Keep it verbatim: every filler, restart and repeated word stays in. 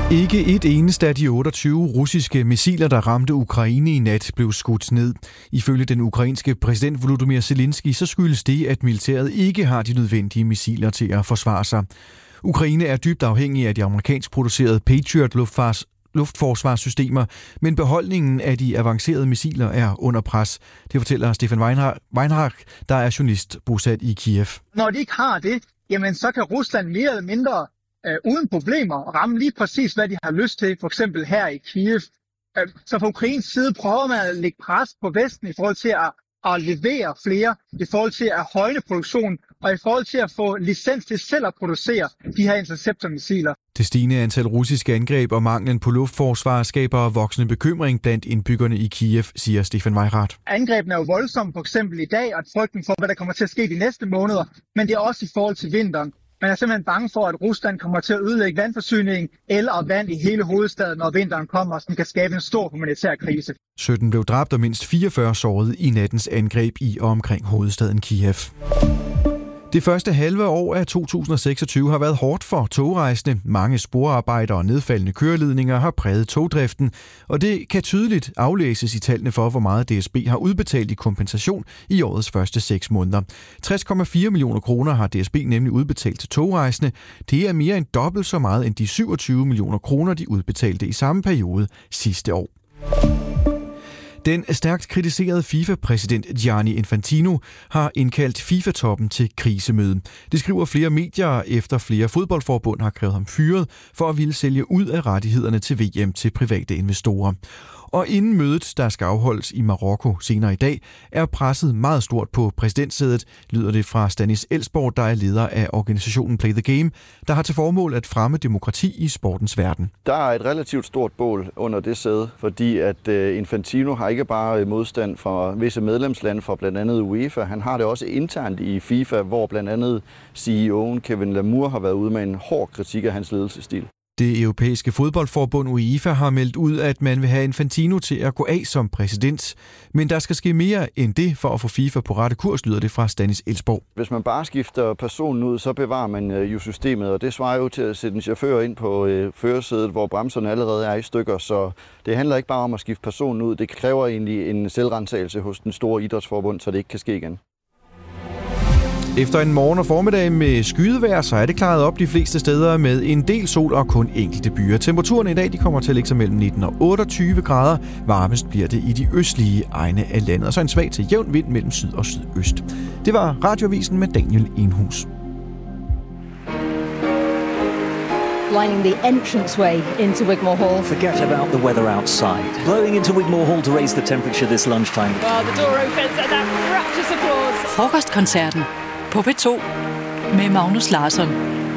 Ikke et eneste af de otteogtyve russiske missiler, der ramte Ukraine i nat, blev skudt ned. Ifølge den ukrainske præsident Volodymyr Zelensky, så skyldes det, at militæret ikke har de nødvendige missiler til at forsvare sig. Ukraine er dybt afhængig af de amerikansk producerede Patriot luftfars luftforsvarssystemer, men beholdningen af de avancerede missiler er under pres. Det fortæller Stefan Weinhardt, der er journalist bosat i Kiev. Når de ikke har det, jamen så kan Rusland mere eller mindre øh, uden problemer ramme lige præcis, hvad de har lyst til, for eksempel her i Kiev. Øh, så fra Ukraines side prøver man at lægge pres på Vesten i forhold til at, at levere flere, i forhold til at højne produktionen, og i forhold til at få licens til selv at producere de her interceptormissiler. Det stigende antal russiske angreb og manglen på luftforsvar skaber voksende bekymring blandt indbyggerne i Kiev, siger Stefan Weinhardt. Angrebene er jo voldsomme, for eksempel i dag, og frygten for, hvad der kommer til at ske de næste måneder, men det er også i forhold til vinteren. Man er simpelthen bange for, at Rusland kommer til at ødelægge vandforsyningen eller vand i hele hovedstaden, når vinteren kommer, som kan skabe en stor humanitær krise. sytten blev dræbt og mindst fireogfyrre såret i nattens angreb i og omkring hovedstaden Kiev. Det første halve år af to tusind og seksogtyve har været hårdt for togrejsende. Mange sporarbejder og nedfaldende køreledninger har præget togdriften, og det kan tydeligt aflæses i tallene for, hvor meget D S B har udbetalt i kompensation i årets første seks måneder. tres komma fire millioner kroner har D S B nemlig udbetalt til togrejsende. Det er mere end dobbelt så meget end de syvogtyve millioner kroner, de udbetalte i samme periode sidste år. Den stærkt kritiserede FIFA-præsident Gianni Infantino har indkaldt FIFA-toppen til krisemøde. Det skriver flere medier, efter flere fodboldforbund har krævet ham fyret for at ville sælge ud af rettighederne til V M til private investorer. Og inden mødet, der skal afholdes i Marokko senere i dag, er presset meget stort på præsidentsædet, lyder det fra Stanis Elsborg, der er leder af organisationen Play the Game, der har til formål at fremme demokrati i sportens verden. Der er et relativt stort bål under det sæde, fordi at Infantino har ikke bare modstand fra visse medlemslande, fra blandt andet UEFA, han har det også internt i FIFA, hvor blandt andet C E O'en Kevin Lamour har været ude med en hård kritik af hans ledelsesstil. Det europæiske fodboldforbund UEFA har meldt ud, at man vil have Infantino til at gå af som præsident. Men der skal ske mere end det for at få FIFA på rette kurs, lyder det fra Stanis Elsborg. Hvis man bare skifter personen ud, så bevarer man jo systemet, og det svarer jo til at sætte en chauffør ind på øh, førersædet, hvor bremserne allerede er i stykker. Så det handler ikke bare om at skifte personen ud, det kræver egentlig en selvrensagelse hos den store idrætsforbund, så det ikke kan ske igen. Efter en morgen og formiddag med skydevejr, så er det klaret op de fleste steder med en del sol og kun enkelte byer. Temperaturen i dag de kommer til at ligge sig mellem nitten og otteogtyve grader. Varmest bliver det i de østlige egne af landet, og så en svag til jævn vind mellem syd og sydøst. Det var Radioavisen med Daniel Enhus. Lining the entranceway into Wigmore Hall. Forget about the weather outside. Blowing into Wigmore Hall to raise the temperature this lunchtime. Well, the door opens and that rapturous applause. Frokostkoncerten på P to med Magnus Larsson.